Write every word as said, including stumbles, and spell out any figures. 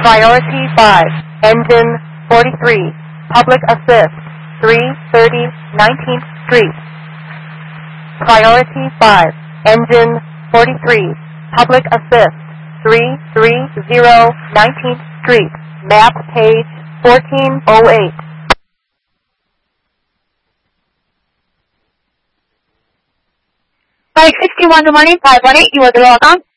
Priority five, engine forty-three, public assist, three thirty nineteenth Street. Priority five, engine forty-three, public assist, three thirty nineteenth Street, map page fourteen oh eight. Flight sixty-one, good morning, five one eight, you are welcome.